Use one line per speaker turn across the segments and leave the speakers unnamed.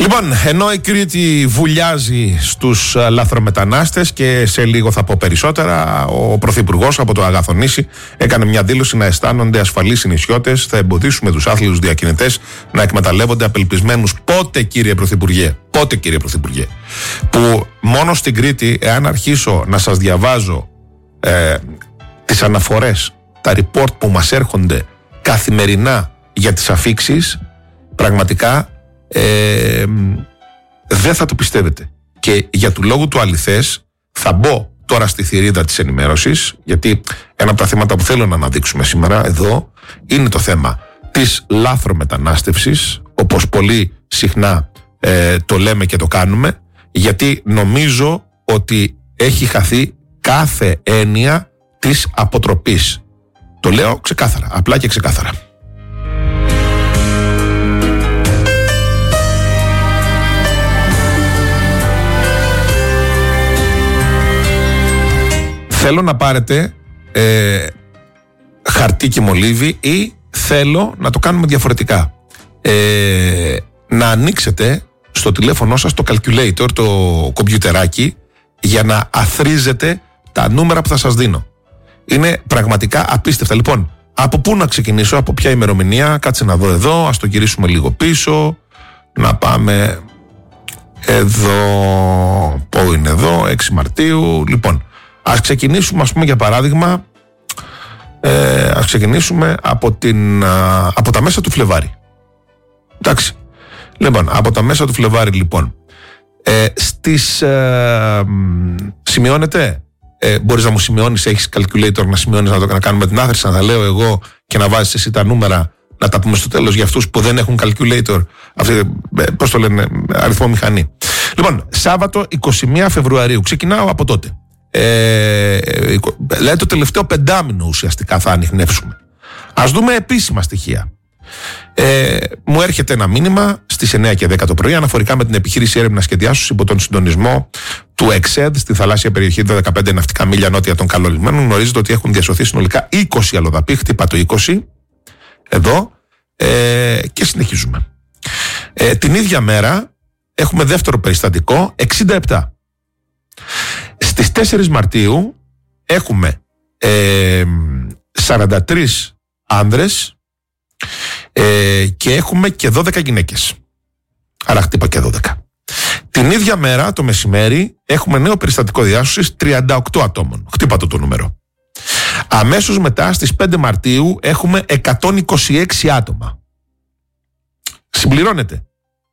Λοιπόν, ενώ η Κρήτη βουλιάζει στους λαθρομετανάστες και σε λίγο θα πω περισσότερα, ο Πρωθυπουργός από το Αγαθονήσι έκανε μια δήλωση να αισθάνονται ασφαλείς οι νησιώτες. Θα εμποδίσουμε τους άθλιους διακινητές να εκμεταλλεύονται απελπισμένους. Πότε, κύριε Πρωθυπουργέ, που μόνο στην Κρήτη, εάν αρχίσω να σας διαβάζω τις αναφορές, τα report που μας έρχονται καθημερινά για τις αφίξεις, πραγματικά δεν θα το πιστεύετε. Και για του λόγου του αληθές θα μπω τώρα στη θηρίδα της ενημέρωσης, γιατί ένα από τα θέματα που θέλω να αναδείξουμε σήμερα εδώ είναι το θέμα της λάθρομετανάστευσης, όπως πολύ συχνά το λέμε και το κάνουμε, γιατί νομίζω ότι έχει χαθεί κάθε έννοια της αποτροπής. Το λέω ξεκάθαρα, απλά και ξεκάθαρα. Θέλω να πάρετε χαρτί και μολύβι ή θέλω να το κάνουμε διαφορετικά. Να ανοίξετε στο τηλέφωνο σας το calculator, το κομπιουτεράκι, για να αθροίζετε τα νούμερα που θα σας δίνω. Είναι πραγματικά απίστευτα. Λοιπόν, από πού να ξεκινήσω, από ποια ημερομηνία? Κάτσε να δω εδώ, ας το γυρίσουμε λίγο πίσω. Να πάμε εδώ. Πού είναι εδώ? 6 Μαρτίου. Λοιπόν, ας ξεκινήσουμε, ας πούμε, για παράδειγμα, ας ξεκινήσουμε από τα μέσα του Φλεβάρι. Εντάξει. Λοιπόν, από τα μέσα του Φλεβάρι, λοιπόν. Σημειώνετε? Μπορείς να μου σημειώνεις, έχεις calculator να σημειώνεις, να κάνουμε την άθρηση, να τα λέω εγώ και να βάζεις εσύ τα νούμερα, να τα πούμε στο τέλος για αυτούς που δεν έχουν calculator, πώς το λένε, αριθμό μηχανή. Λοιπόν, Σάββατο 21 Φεβρουαρίου, ξεκινάω από τότε. Δηλαδή το τελευταίο πεντάμινο ουσιαστικά θα ανιχνεύσουμε. Ας δούμε επίσημα στοιχεία. Μου έρχεται ένα μήνυμα στις 9 και 10 το πρωί αναφορικά με την επιχείρηση έρευνας και διάσωσης υπό τον συντονισμό του ΕΞΕΔ στη θαλάσσια περιοχή 15 ναυτικά μίλια νότια των Καλολιμμένων. Γνωρίζετε ότι έχουν διασωθεί συνολικά 20 αλλοδαποί. Χτύπα το 20 εδώ και συνεχίζουμε. Την ίδια μέρα έχουμε δεύτερο περιστατικό, 67. Στις 4 Μαρτίου έχουμε 43 άνδρες και έχουμε και 12 γυναίκες. Άρα χτύπα και 12. Την ίδια μέρα το μεσημέρι έχουμε νέο περιστατικό διάσωσης 38 ατόμων. Χτύπα το νούμερο. Αμέσως μετά στις 5 Μαρτίου έχουμε 126 άτομα. Συμπληρώνεται.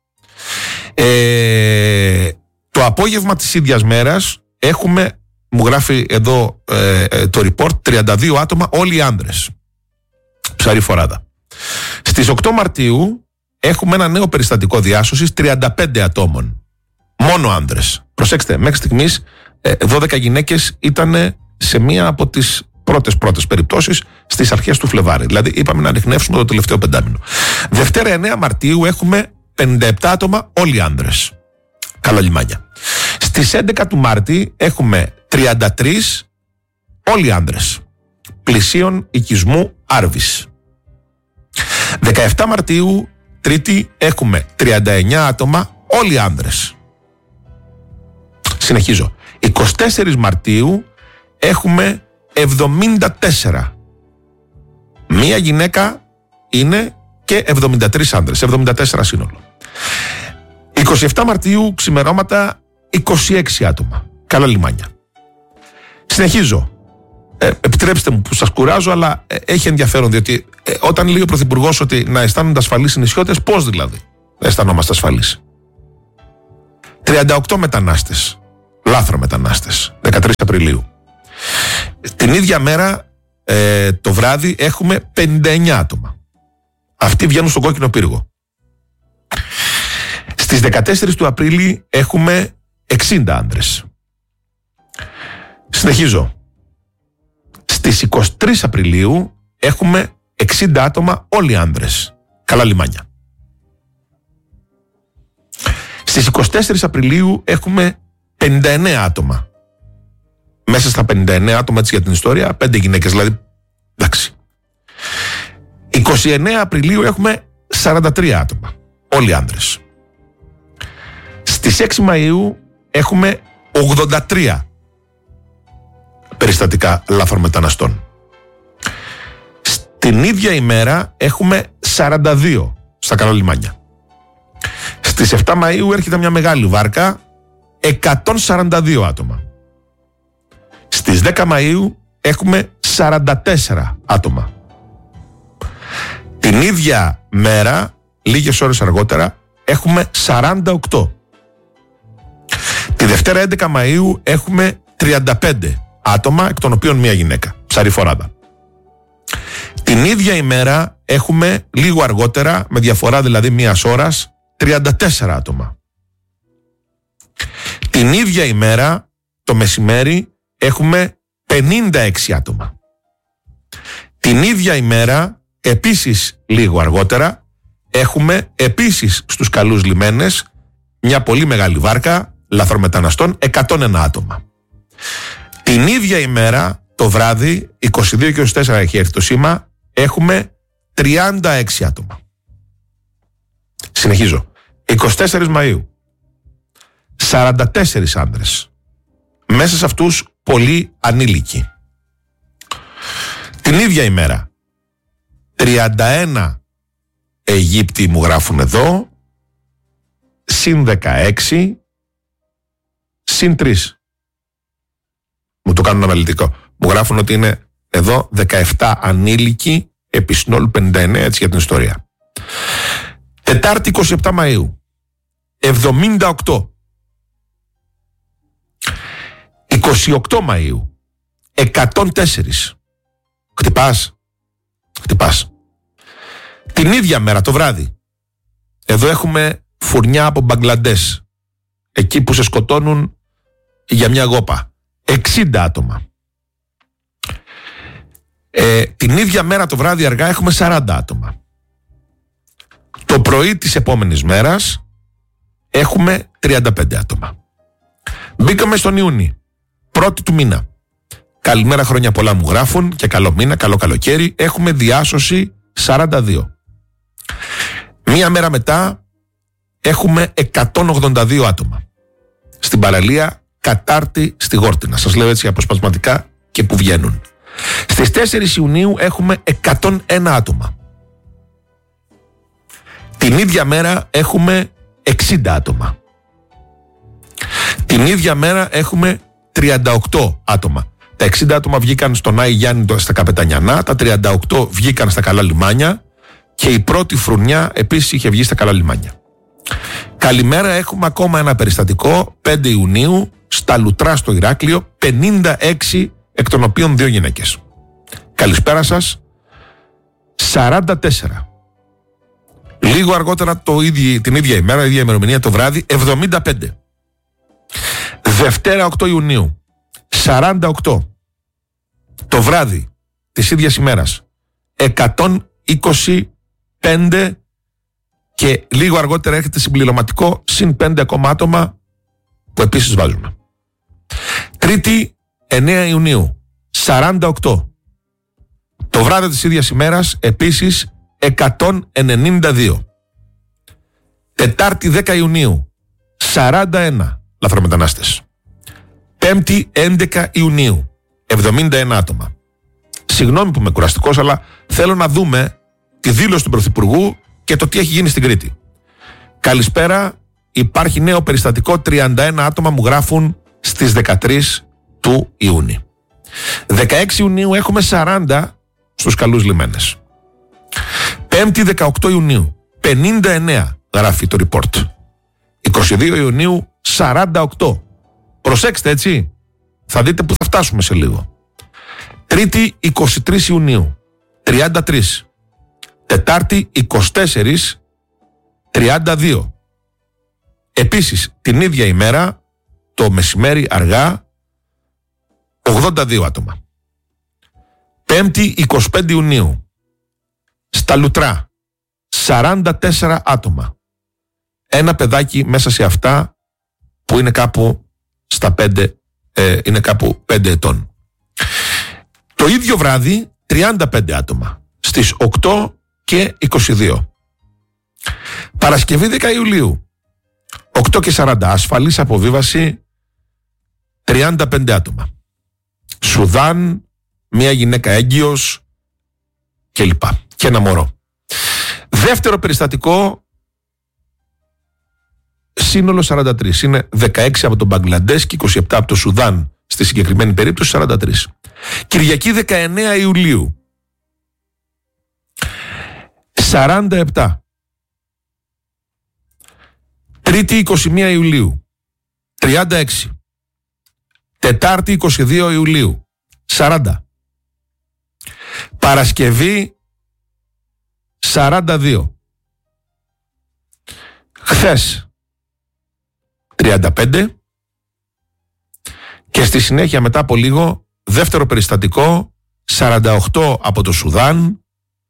Το απόγευμα της ίδιας μέρας έχουμε, μου γράφει εδώ το report, 32 άτομα, όλοι άνδρες. Ψαρή φοράδα. Στις 8 Μαρτίου έχουμε ένα νέο περιστατικό διάσωσης 35 ατόμων. Μόνο άνδρες. Προσέξτε, μέχρι στιγμής 12 γυναίκες ήταν σε μία από τις πρώτες περιπτώσεις στις αρχές του Φλεβάρι. Δηλαδή είπαμε να ανιχνεύσουμε το τελευταίο πεντάμινο. Δευτέρα 9 Μαρτίου έχουμε 57 άτομα, όλοι άνδρες. Καλά λιμάνια. Στις 11 του Μάρτη έχουμε 33, όλοι άνδρες. Πλησίων οικισμού Άρβης. 17 Μαρτίου, Τρίτη, έχουμε 39 άτομα, όλοι άνδρες. Συνεχίζω. 24 Μαρτίου έχουμε 74. Μία γυναίκα είναι και 73 άνδρες, 74 σύνολο. 27 Μαρτίου, ξημερώματα, 26 άτομα. Καλά λιμάνια. Συνεχίζω. Επιτρέψτε μου που σας κουράζω, αλλά έχει ενδιαφέρον, διότι όταν λέει ο Πρωθυπουργός ότι να αισθάνονται ασφαλείς οι νησιώτες, πώς δηλαδή να αισθανόμαστε ασφαλείς? 38 μετανάστες, λάθρομετανάστες, 13 Απριλίου. Την ίδια μέρα το βράδυ έχουμε 59 άτομα. Αυτοί βγαίνουν στον κόκκινο πύργο. Στις 14 του Απρίλη έχουμε 60 άνδρες. Συνεχίζω. Στις 23 Απριλίου έχουμε 60 άτομα, όλοι άνδρες. Καλά λιμάνια. Στις 24 Απριλίου έχουμε 59 άτομα. Μέσα στα 59 άτομα, έτσι για την ιστορία, 5 γυναίκες, δηλαδή. Εντάξει. 29 Απριλίου έχουμε 43 άτομα. Όλοι άνδρες. Στις 6 Μαΐου έχουμε 83 περιστατικά λαθρομεταναστών. Την ίδια ημέρα έχουμε 42 στα καλά λιμάνια. Στις 7 Μαΐου έρχεται μια μεγάλη βάρκα, 142 άτομα. Στις 10 Μαΐου έχουμε 44 άτομα. Την ίδια μέρα, λίγες ώρες αργότερα, έχουμε 48. Τη Δευτέρα 11 Μαΐου έχουμε 35 άτομα, εκ των οποίων μία γυναίκα, ψαριφοράδα. Την ίδια ημέρα έχουμε λίγο αργότερα, με διαφορά δηλαδή μίας ώρας, 34 άτομα. Την ίδια ημέρα, το μεσημέρι, έχουμε 56 άτομα. Την ίδια ημέρα, επίσης λίγο αργότερα, έχουμε επίσης στους καλούς λιμένες μια πολύ μεγάλη βάρκα λαθρομεταναστών, 101 άτομα. Την ίδια ημέρα, το βράδυ, 22 και 24 έχει έρθει το σήμα, έχουμε 36 άτομα. Συνεχίζω. 24 Μαΐου, 44 άντρες. Μέσα σε αυτούς πολλοί ανήλικοι. Την ίδια ημέρα, 31 Αιγύπτιοι μου γράφουν εδώ, συν 16, συν 3. Μου το κάνουν αναλυτικό. Μου γράφουν ότι είναι εδώ 17 ανήλικοι, επί συνόλου 59, έτσι για την ιστορία. Τετάρτη 27 Μαΐου, 78. 28 Μαΐου, 104. Χτυπάς. Την ίδια μέρα το βράδυ, εδώ έχουμε φουρνιά από Μπαγκλαντές, εκεί που σε σκοτώνουν για μια γόπα, 60 άτομα. Την ίδια μέρα το βράδυ αργά έχουμε 40 άτομα. Το πρωί της επόμενης μέρας έχουμε 35 άτομα. Μπήκαμε στον Ιούνιο, πρώτη του μήνα. Καλημέρα, χρόνια πολλά μου γράφουν και καλό μήνα, καλό καλοκαίρι. Έχουμε διάσωση 42. Μία μέρα μετά έχουμε 182 άτομα. Στην παραλία Κατάρτη στη Γόρτινα. Σας λέω έτσι αποσπασματικά και που βγαίνουν. Στις 4 Ιουνίου έχουμε 101 άτομα. Την ίδια μέρα έχουμε 60 άτομα. Την ίδια μέρα έχουμε 38 άτομα. Τα 60 άτομα βγήκαν στον Άη Γιάννη στα Καπετανιανά, τα 38 βγήκαν στα καλά λιμάνια και η πρώτη φρουνιά επίσης είχε βγει στα καλά λιμάνια. Καλημέρα, έχουμε ακόμα ένα περιστατικό, 5 Ιουνίου, στα Λουτρά στο Ηράκλειο, 56 εκ των οποίων 2 γυναίκες. Καλησπέρα σας, 44. Λίγο αργότερα την ίδια ημέρα, η ίδια ημερομηνία το βράδυ, 75. Δευτέρα 8 Ιουνίου, 48. Το βράδυ της ίδιας ημέρας, 125 και λίγο αργότερα έρχεται συμπληρωματικό συν 5 ακόμα άτομα που επίσης βάζουμε. Τρίτη 9 Ιουνίου, 48. Το βράδυ της ίδιας ημέρας επίσης 192. Τετάρτη 10 Ιουνίου, 41 λαθρομετανάστες. Πέμπτη 11 Ιουνίου, 71 άτομα. Συγγνώμη που είμαι κουραστικός, αλλά θέλω να δούμε τη δήλωση του Πρωθυπουργού και το τι έχει γίνει στην Κρήτη. Καλησπέρα, υπάρχει νέο περιστατικό, 31 άτομα μου γράφουν στις 13 του Ιούνιου. 16 Ιουνίου έχουμε 40 στους καλούς λιμένες. Πέμπτη 18 Ιουνίου, 59 γράφει το report. 22 Ιουνίου, 48. Προσέξτε έτσι, θα δείτε που θα φτάσουμε σε λίγο. Τρίτη 23 Ιουνίου, 33. Τετάρτη 24, 32. Επίσης την ίδια ημέρα, το μεσημέρι αργά, 82 άτομα. Πέμπτη 25 Ιουνίου, στα Λουτρά, 44 άτομα. Ένα παιδάκι μέσα σε αυτά που είναι κάπου στα 5 ετών. Το ίδιο βράδυ 35 άτομα στις 8 και 22. Παρασκευή 10 Ιουλίου, 8 και 40. Ασφαλής αποβίβαση 35 άτομα. Σουδάν, μία γυναίκα έγκυος κλπ. Και ένα μωρό. Δεύτερο περιστατικό, σύνολο 43. Είναι 16 από τον Μπαγκλαντές και 27 από το Σουδάν. Στη συγκεκριμένη περίπτωση 43. Κυριακή 19 Ιουλίου 47. Τρίτη 21 Ιουλίου 36. Τετάρτη 22 Ιουλίου 40. Παρασκευή 42. Χθες 35. Και στη συνέχεια μετά από λίγο δεύτερο περιστατικό 48 από το Σουδάν,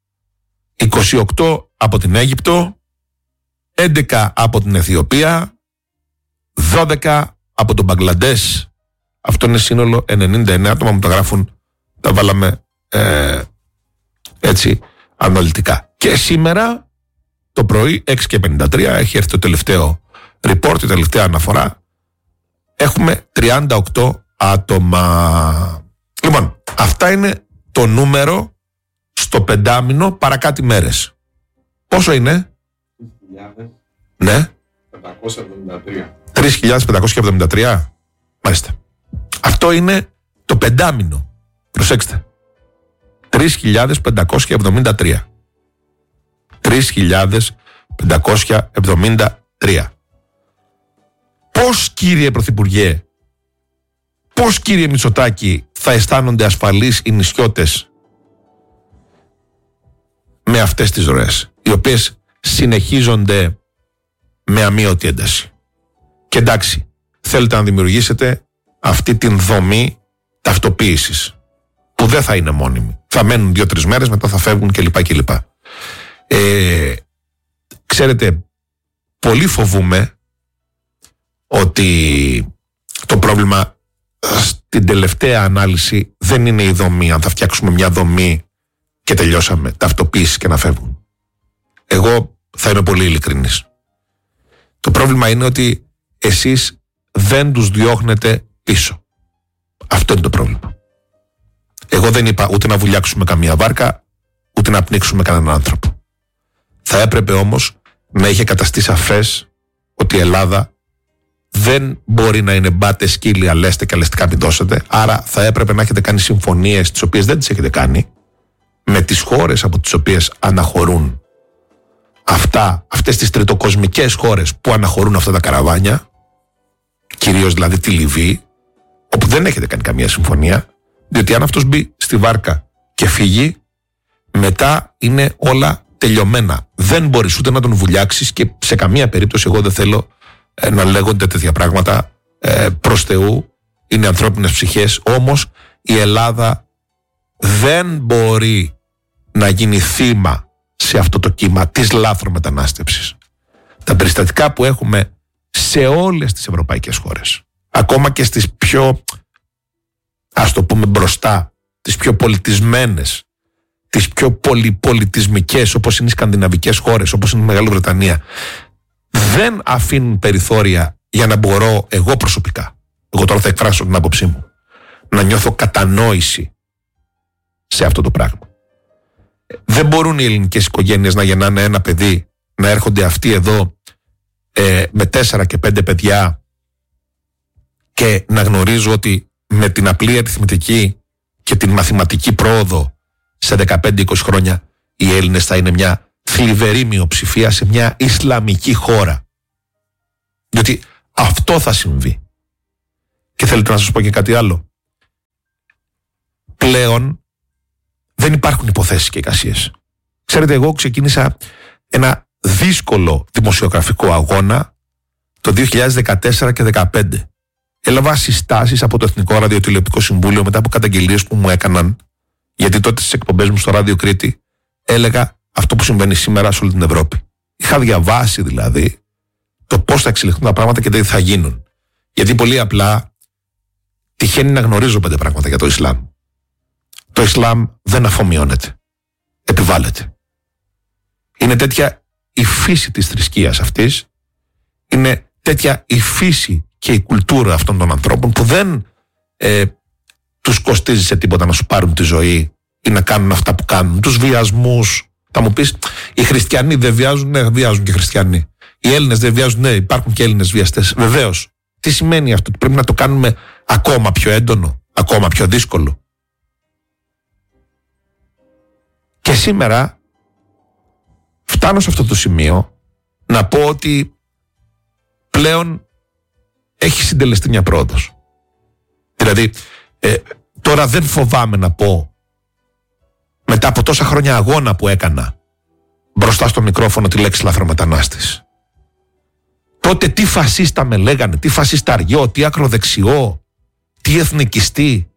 28 από την Αίγυπτο, 11 από την Αιθιοπία, 12 από τον Μπαγκλαντές. Αυτό είναι σύνολο 99 άτομα, μου το γράφουν, τα βάλαμε έτσι αναλυτικά. Και σήμερα το πρωί 6 και 53 έχει έρθει το τελευταίο report, η τελευταία αναφορά. Έχουμε 38 άτομα. Λοιπόν, αυτά είναι το νούμερο στο πεντάμινο παρά κάτι μέρες. Πόσο είναι?
3.573.
Ναι. 3.573. Μάλιστα. Αυτό είναι το πεντάμινο. Προσέξτε. 3.573. 3.573. Πώς, κύριε Πρωθυπουργέ, πώς, κύριε Μητσοτάκη, θα αισθάνονται ασφαλείς οι νησιώτες με αυτές τις ροές, οι οποίες συνεχίζονται με αμείωτη ένταση? Και εντάξει, θέλετε να δημιουργήσετε αυτή την δομή ταυτοποίησης που δεν θα είναι μόνιμη. Θα μένουν 2-3 μέρες, μετά θα φεύγουν κλπ. Ξέρετε, πολύ φοβούμαι ότι το πρόβλημα στην τελευταία ανάλυση δεν είναι η δομή. Αν θα φτιάξουμε μια δομή και τελειώσαμε, ταυτοποίηση και να φεύγουν. Εγώ θα είμαι πολύ ειλικρινής. Το πρόβλημα είναι ότι εσείς δεν τους διώχνετε πίσω. Αυτό είναι το πρόβλημα. Εγώ δεν είπα ούτε να βουλιάξουμε καμία βάρκα, ούτε να πνίξουμε κανέναν άνθρωπο. Θα έπρεπε όμως να είχε καταστεί σαφές ότι η Ελλάδα δεν μπορεί να είναι μπάτε σκύλοι, αλέστε και αλεστικά μην δώσετε. Άρα θα έπρεπε να έχετε κάνει συμφωνίες, τις οποίες δεν τις έχετε κάνει, με τις χώρες από τις οποίες αναχωρούν αυτές τις τριτοκοσμικές χώρες που αναχωρούν αυτά τα καραβάνια, κυρίως δηλαδή τη Λιβύη, όπου δεν έχετε κάνει καμία συμφωνία, διότι αν αυτός μπει στη βάρκα και φύγει, μετά είναι όλα τελειωμένα. Δεν μπορείς ούτε να τον βουλιάξεις και σε καμία περίπτωση εγώ δεν θέλω να λέγονται τέτοια πράγματα προς Θεού, είναι ανθρώπινες ψυχές. Όμως η Ελλάδα δεν μπορεί να γίνει θύμα σε αυτό το κύμα της λάθρομετανάστευσης. Τα περιστατικά που έχουμε σε όλες τις ευρωπαϊκές χώρες, ακόμα και στις πιο, ας το πούμε μπροστά, τις πιο πολιτισμένες, τις πιο πολυπολιτισμικές, όπως είναι οι σκανδιναβικές χώρες, όπως είναι η Μεγάλη Βρετανία, δεν αφήνουν περιθώρια για να μπορώ εγώ προσωπικά, εγώ τώρα θα εκφράσω την άποψή μου, να νιώθω κατανόηση σε αυτό το πράγμα. Δεν μπορούν οι ελληνικές οικογένειες να γεννάνε ένα παιδί, να έρχονται αυτοί εδώ με 4 και 5 παιδιά και να γνωρίζω ότι με την απλή αριθμητική και την μαθηματική πρόοδο σε 15-20 χρόνια οι Έλληνες θα είναι μια θλιβερή μειοψηφία σε μια Ισλαμική χώρα. Διότι αυτό θα συμβεί. Και θέλετε να σας πω και κάτι άλλο. Πλέον δεν υπάρχουν υποθέσεις και εικασίες. Ξέρετε, εγώ ξεκίνησα ένα δύσκολο δημοσιογραφικό αγώνα το 2014 και 2015. Έλαβα συστάσεις από το Εθνικό Ραδιοτηλεοπτικό Συμβούλιο μετά από καταγγελίες που μου έκαναν, γιατί τότε στις εκπομπές μου στο Ράδιο Κρήτη έλεγα αυτό που συμβαίνει σήμερα σε όλη την Ευρώπη. Είχα διαβάσει δηλαδή το πώς θα εξελιχθούν τα πράγματα και τι θα γίνουν. Γιατί πολύ απλά τυχαίνει να γνωρίζω 5 πράγματα για το Ισλάμ. Το Ισλάμ δεν αφομοιώνεται. Επιβάλλεται. Είναι τέτοια η φύση της θρησκείας αυτής, είναι τέτοια η φύση και η κουλτούρα αυτών των ανθρώπων που δεν τους κοστίζει σε τίποτα να σου πάρουν τη ζωή ή να κάνουν αυτά που κάνουν, τους βιασμούς. Θα μου πεις, οι χριστιανοί δεν βιάζουν? Ναι, βιάζουν και οι χριστιανοί. Οι Έλληνες δεν βιάζουν? Ναι, υπάρχουν και Έλληνες βιαστές. Βεβαίως. Τι σημαίνει αυτό? Ότι πρέπει να το κάνουμε ακόμα πιο έντονο, ακόμα πιο δύσκολο. Και σήμερα φτάνω σε αυτό το σημείο να πω ότι πλέον έχει συντελεστεί μια πρόοδος. Δηλαδή, τώρα δεν φοβάμαι να πω, μετά από τόσα χρόνια αγώνα που έκανα μπροστά στο μικρόφωνο, τη λέξη λαθρομετανάστης. Τότε τι φασίστα με λέγανε, τι φασισταριό, τι ακροδεξιό, τι εθνικιστή.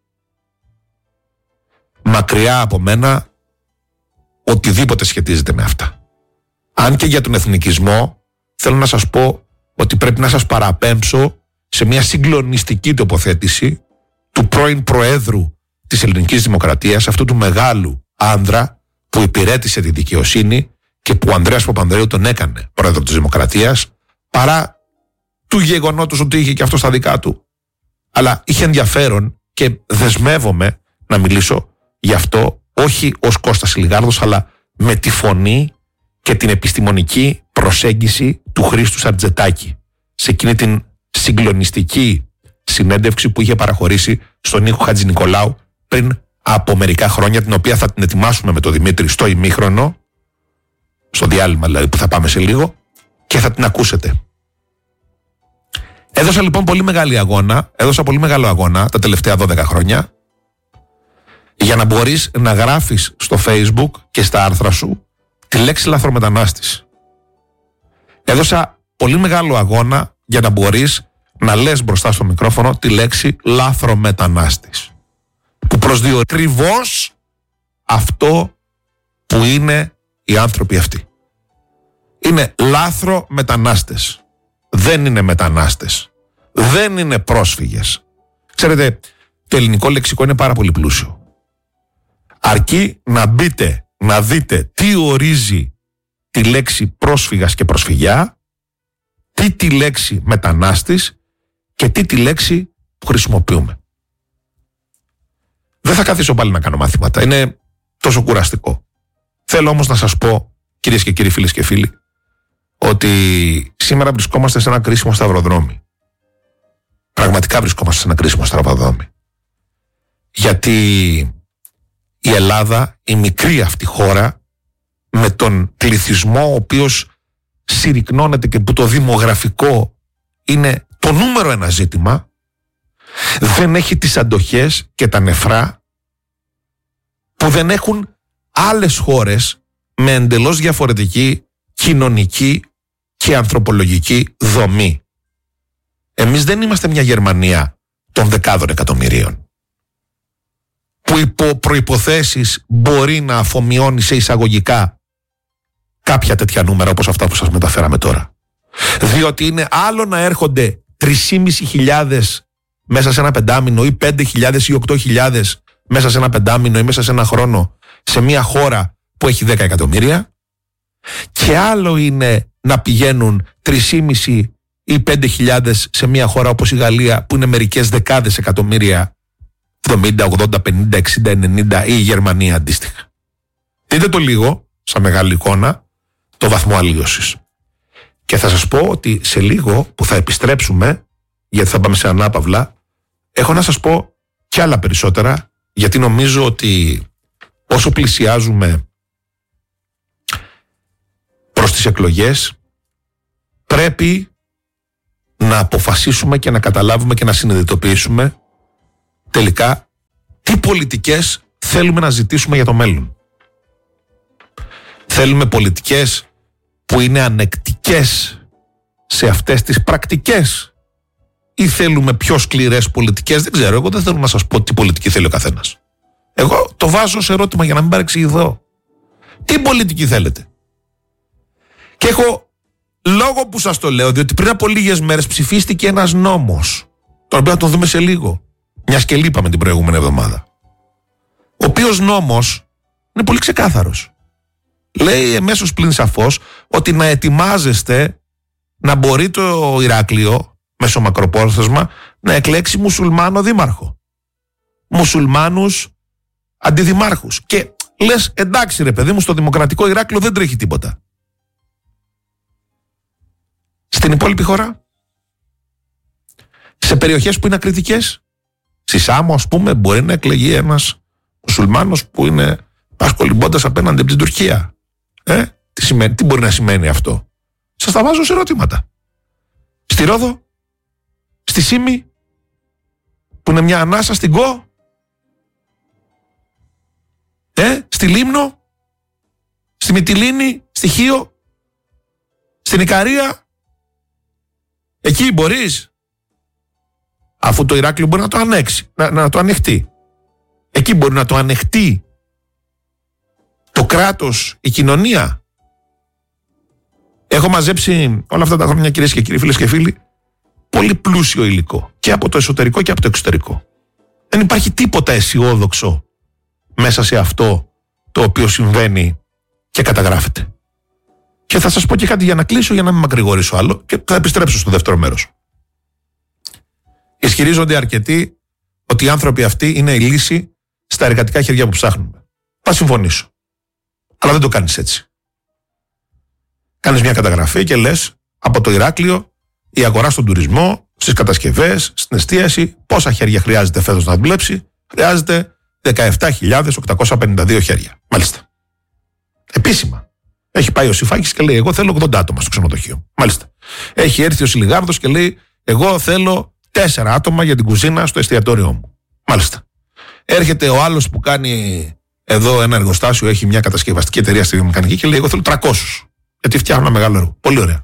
Μακριά από μένα οτιδήποτε σχετίζεται με αυτά. Αν και για τον εθνικισμό θέλω να σας πω ότι πρέπει να σας παραπέμψω σε μια συγκλονιστική τοποθέτηση του πρώην Προέδρου της Ελληνικής Δημοκρατίας, αυτού του μεγάλου άνδρα που υπηρέτησε τη δικαιοσύνη και που ο Ανδρέας Παπανδρέου τον έκανε Πρόεδρο της Δημοκρατίας, παρά του γεγονότος ότι είχε και αυτό στα δικά του. Αλλά είχε ενδιαφέρον και δεσμεύομαι να μιλήσω γι' αυτό, όχι ως Κώστας Ηλιγάρδος, αλλά με τη φωνή και την επιστημονική προσέγγιση του Χρήστου Σαρτζετάκη σε εκείνη την συγκλονιστική συνέντευξη που είχε παραχωρήσει στον Νίκο Χατζηνικολάου πριν από μερικά χρόνια, την οποία θα την ετοιμάσουμε με τον Δημήτρη στο ημίχρονο, στο διάλειμμα δηλαδή που θα πάμε σε λίγο, και θα την ακούσετε. Έδωσα λοιπόν πολύ μεγάλο αγώνα τα τελευταία 12 χρόνια για να μπορείς να γράφεις στο Facebook και στα άρθρα σου τη λέξη λαθρομετανάστης. Έδωσα πολύ μεγάλο αγώνα για να μπορείς να λες μπροστά στο μικρόφωνο τη λέξη λαθρομετανάστης, που προσδιορίζει ακριβώς αυτό που είναι οι άνθρωποι αυτοί. Είναι λάθρομετανάστες. Δεν είναι μετανάστες. Δεν είναι πρόσφυγες. Ξέρετε, το ελληνικό λεξικό είναι πάρα πολύ πλούσιο. Αρκεί να μπείτε, να δείτε τι ορίζει τη λέξη πρόσφυγας και προσφυγιά, τι τη λέξη μετανάστης και τι τη λέξη που χρησιμοποιούμε. Δεν θα καθίσω πάλι να κάνω μαθήματα. Είναι τόσο κουραστικό. Θέλω όμως να σας πω, κυρίες και κύριοι, φίλες και φίλοι, ότι σήμερα βρισκόμαστε σε ένα κρίσιμο σταυροδρόμι. Πραγματικά βρισκόμαστε σε ένα κρίσιμο σταυροδρόμι. Γιατί η Ελλάδα, η μικρή αυτή χώρα, με τον πληθυσμό ο οποίος συρρικνώνεται και που το δημογραφικό είναι το νούμερο ένα ζήτημα, δεν έχει τις αντοχές και τα νεφρά που δεν έχουν άλλες χώρες με εντελώς διαφορετική κοινωνική και ανθρωπολογική δομή. Εμείς δεν είμαστε μια Γερμανία των δεκάδων εκατομμυρίων που υπό προϋποθέσεις μπορεί να αφομοιώνει σε εισαγωγικά κάποια τέτοια νούμερα όπως αυτά που σας μεταφέραμε τώρα. Διότι είναι άλλο να έρχονται 3.500 μέσα σε ένα πεντάμινο ή 5.000 ή 8.000 μέσα σε ένα πεντάμινο ή μέσα σε ένα χρόνο σε μια χώρα που έχει 10 εκατομμύρια, και άλλο είναι να πηγαίνουν 3.500 ή 5.000 σε μια χώρα όπως η Γαλλία που είναι μερικές δεκάδες εκατομμύρια, 70, 80, 50, 60, 90, ή η Γερμανία αντίστοιχα. Δείτε το λίγο, σαν μεγάλη εικόνα, το βαθμό αλλίωσης. Και θα σας πω ότι σε λίγο που θα επιστρέψουμε, γιατί θα πάμε σε ανάπαυλα, έχω να σας πω κι άλλα περισσότερα, γιατί νομίζω ότι όσο πλησιάζουμε προς τις εκλογές, πρέπει να αποφασίσουμε και να καταλάβουμε και να συνειδητοποιήσουμε τελικά τι πολιτικές θέλουμε να ζητήσουμε για το μέλλον. Θέλουμε πολιτικές που είναι ανεκτικές σε αυτές τις πρακτικές, ή θέλουμε πιο σκληρές πολιτικές? Δεν ξέρω, εγώ δεν θέλω να σας πω τι πολιτική θέλει ο καθένας. Εγώ το βάζω σε ερώτημα για να μην παρεξηγηθώ. Τι πολιτική θέλετε? Και έχω λόγο που σας το λέω, διότι πριν από λίγες μέρες ψηφίστηκε ένας νόμος, τον οποίο θα τον δούμε σε λίγο, μιας και λείπαμε την προηγούμενη εβδομάδα, ο οποίος νόμος είναι πολύ ξεκάθαρος. Λέει εμέσως πλην σαφώς ότι να ετοιμάζεστε να μπορεί το Ηράκλειο μέσω μακροπρόθεσμα να εκλέξει μουσουλμάνο δήμαρχο, μουσουλμάνους αντιδημάρχους. Και λες, εντάξει ρε παιδί μου, στο δημοκρατικό Ηράκλειο δεν τρέχει τίποτα. Στην υπόλοιπη χώρα, σε περιοχές που είναι ακριτικές, στη Σάμο ας πούμε, μπορεί να εκλεγεί ένας μουσουλμάνος που είναι πασκολυμπώντας απέναντι από την Τουρκία. Τι μπορεί να σημαίνει αυτό? Σας τα βάζω σε ερωτήματα. Στη Ρόδο, στη Σύμη, που είναι μια ανάσα, στην Κο, στη Λίμνο, στη Μυτιλήνη, στη Χίο, στην Ικαρία. Εκεί μπορείς, αφού το Ηράκλειο μπορεί να το ανέξει, να το ανεχτεί. Εκεί μπορεί να το ανεχτεί το κράτος, η κοινωνία. Έχω μαζέψει όλα αυτά τα χρόνια, κυρίες και κύριοι, φίλες και φίλοι, πολύ πλούσιο υλικό. Και από το εσωτερικό και από το εξωτερικό. Δεν υπάρχει τίποτα αισιόδοξο μέσα σε αυτό το οποίο συμβαίνει και καταγράφεται. Και θα σας πω και κάτι για να κλείσω, για να μην μακρηγορήσω άλλο, και θα επιστρέψω στο δεύτερο μέρος. Ισχυρίζονται αρκετοί ότι οι άνθρωποι αυτοί είναι η λύση στα εργατικά χέρια που ψάχνουμε. Θα συμφωνήσω. Αλλά δεν το κάνεις έτσι. Κάνεις μια καταγραφή και λες, από το Ηράκλειο, η αγορά στον τουρισμό, στις κατασκευές, στην εστίαση, πόσα χέρια χρειάζεται φέτος να δουλέψει? Χρειάζεται 17.852 χέρια. Μάλιστα. Επίσημα. Έχει πάει ο Σιφάκης και λέει, εγώ θέλω 80 άτομα στο ξενοδοχείο. Μάλιστα. Έχει έρθει ο Σιλιγάρδος και λέει, εγώ θέλω 4 άτομα για την κουζίνα στο εστιατόριό μου. Μάλιστα. Έρχεται ο άλλος που κάνει εδώ ένα εργοστάσιο, έχει μια κατασκευαστική εταιρεία στη βιομηχανική και λέει, εγώ θέλω 300. Γιατί φτιάχνω ένα μεγάλο έργο. Πολύ ωραία.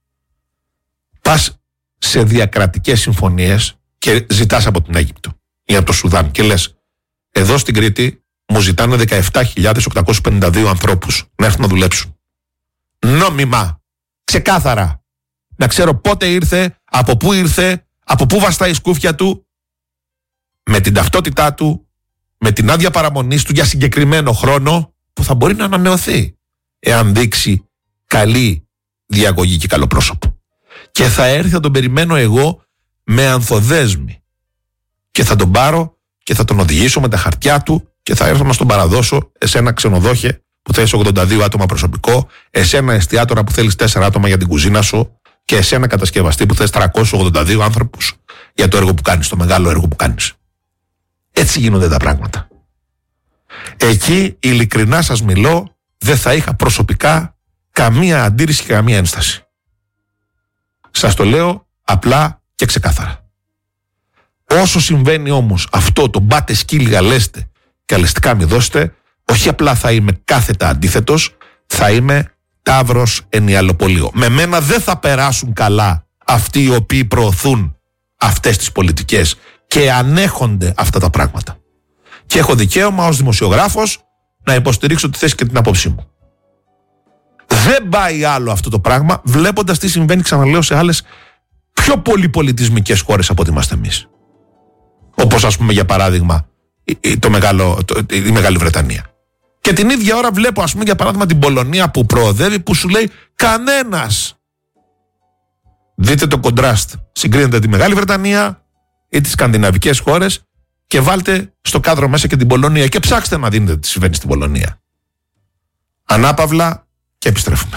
Πας σε διακρατικές συμφωνίες και ζητάς από την Αίγυπτο ή από το Σουδάν και λες, εδώ στην Κρήτη μου ζητάνε 17.852 ανθρώπους να έρθουν να δουλέψουν. Νόμιμα. Ξεκάθαρα. Να ξέρω πότε ήρθε, από πού βαστάει η σκούφια του, με την ταυτότητά του, με την άδεια παραμονής του για συγκεκριμένο χρόνο που θα μπορεί να ανανεωθεί εάν δείξει καλή διαγωγή και καλό πρόσωπο. Και θα έρθει, θα τον περιμένω εγώ με ανθοδέσμη και θα τον πάρω και θα τον οδηγήσω με τα χαρτιά του και θα έρθω να στον παραδώσω εσένα ξενοδόχε που θέλεις 82 άτομα προσωπικό, εσένα εστιατόρα που θέλεις 4 άτομα για την κουζίνα σου και εσένα κατασκευαστή που θες 382 άνθρωπους για το έργο που κάνεις, το μεγάλο έργο που κάνεις. Έτσι γίνονται τα πράγματα. Εκεί ειλικρινά σας μιλώ, δεν θα είχα προσωπικά καμία αντίρρηση και καμία ένσταση. Σας το λέω απλά και ξεκάθαρα. Όσο συμβαίνει όμως αυτό το μπάτε σκύλια λέστε και αλεστικά μη δώστε, όχι απλά θα είμαι κάθετα αντίθετος, θα είμαι ταύρος ενιαλοπολείο. Με μένα δεν θα περάσουν καλά αυτοί οι οποίοι προωθούν αυτές τις πολιτικές και ανέχονται αυτά τα πράγματα. Και έχω δικαίωμα ως δημοσιογράφος να υποστηρίξω τη θέση και την απόψη μου. Δεν πάει άλλο αυτό το πράγμα βλέποντας τι συμβαίνει, ξαναλέω, σε άλλες πιο πολυπολιτισμικές χώρες από ό,τι είμαστε εμείς. Όπως ας πούμε για παράδειγμα η Μεγάλη Βρετανία. Και την ίδια ώρα βλέπω ας πούμε για παράδειγμα την Πολωνία που προοδεύει, που σου λέει κανένας. Δείτε το κοντράστ. Συγκρίνετε τη Μεγάλη Βρετανία ή τις σκανδιναβικές χώρες και βάλτε στο κάδρο μέσα και την Πολωνία και ψάξτε να δείτε τι συμβαίνει στην Πολωνία. Ανάπαυλα και επιστρέφουμε.